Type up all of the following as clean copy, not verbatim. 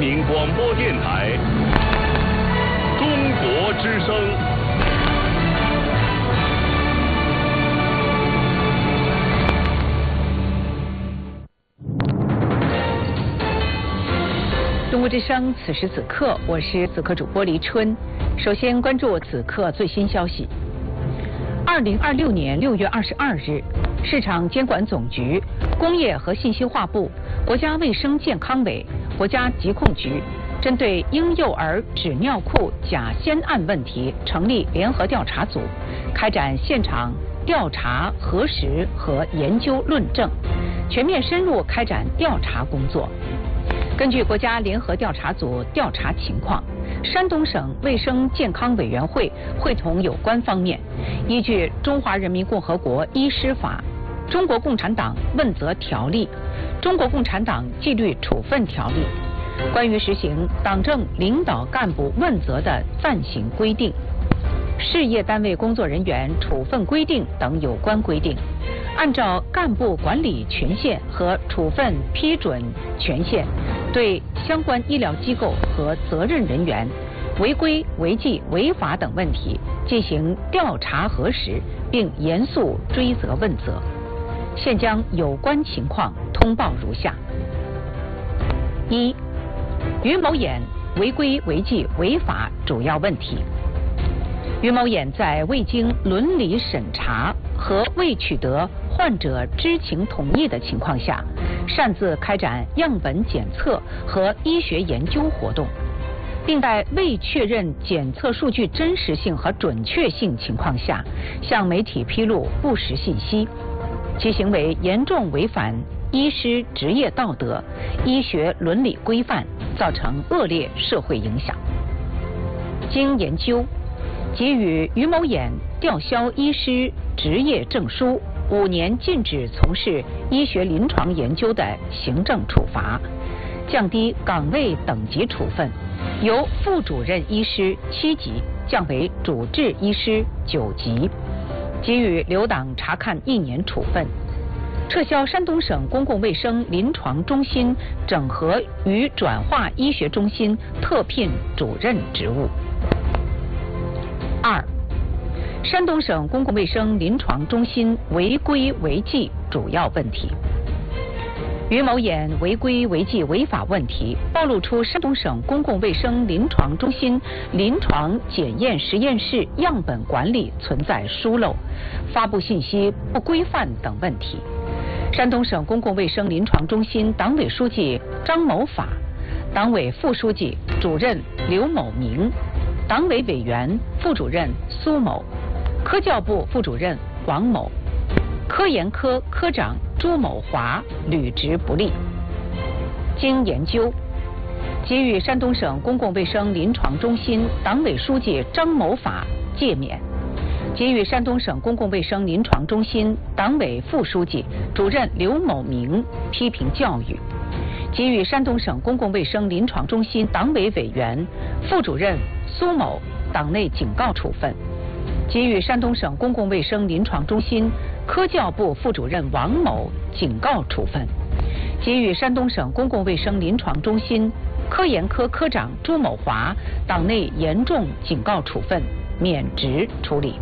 民广播电台中国之声。 中国之声，此时此刻，我是此刻主播黎春。首先关注此刻最新消息。2026年6月22日，市场监管总局、工业和信息化部、国家卫生健康委、国家疾控局针对婴幼儿纸尿裤假先案问题成立联合调查组，开展现场调查核实和研究论证，全面深入开展调查工作。根据国家联合调查组调查情况，山东省卫生健康委员会会同有关方面，依据《中华人民共和国医师法》、《中国共产党问责条例》、《中国共产党纪律处分条例》、关于实行党政领导干部问责的暂行规定、事业单位工作人员处分规定等有关规定，按照干部管理权限和处分批准权限，对相关医疗机构和责任人员违规、违纪、违法等问题进行调查核实，并严肃追责问责。现将有关情况通报如下：一、于某衍违规、违纪、违法主要问题。于某衍在未经伦理审查和未取得患者知情同意的情况下，擅自开展样本检测和医学研究活动，并在未确认检测数据真实性和准确性情况下，向媒体披露不实信息，其行为严重违反医师职业道德、医学伦理规范，造成恶劣社会影响。经研究，给予于某衍吊销医师执业证书、5年禁止从事医学临床研究的行政处罚，降低岗位等级处分，由副主任医师7级降为主治医师9级，给予留党察看1年处分，撤销山东省公共卫生临床中心整合与转化医学中心特聘主任职务。2、山东省公共卫生临床中心违规违纪主要问题。于某衍违规违纪违法问题暴露出山东省公共卫生临床中心临床检验实验室样本管理存在疏漏、发布信息不规范等问题。山东省公共卫生临床中心党委书记张某法、党委副书记、主任刘某明、党委委员、副主任苏某、科教部副主任王某、科研科科长朱某华履职不力。经研究，给予山东省公共卫生临床中心党委书记张某法诫勉，给予山东省公共卫生临床中心党委副书记、主任刘某明批评教育，给予山东省公共卫生临床中心党委委员、副主任苏某党内警告处分，给予山东省公共卫生临床中心科教部副主任王某警告处分，给予山东省公共卫生临床中心科研科科长朱某华党内严重警告处分，免职处理。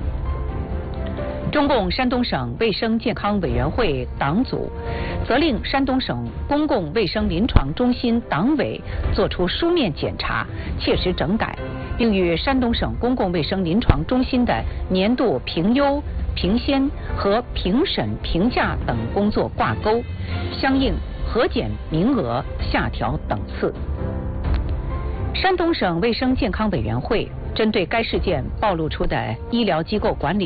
中共山东省卫生健康委员会党组责令山东省公共卫生临床中心党委作出书面检查，切实整改，并与山东省公共卫生临床中心的年度评优、评先和评审评价等工作挂钩，相应核减名额、下调等次。山东省卫生健康委员会针对该事件暴露出的医疗机构管理